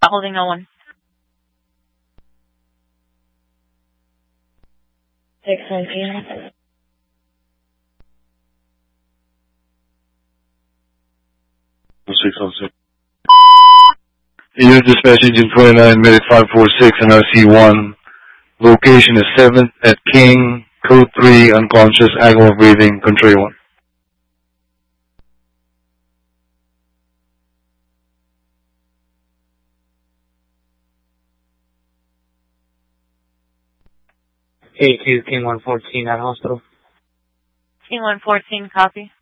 Holding no one. 619. Unit dispatch engine 29, medic 546 and RC1. Location is 7th at King, code 3, unconscious, Agoma breathing, control 1. Hey, King 114 at hospital. King 114, copy.